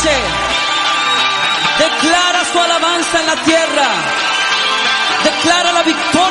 noche. Declara su alabanza en la tierra. Declara la victoria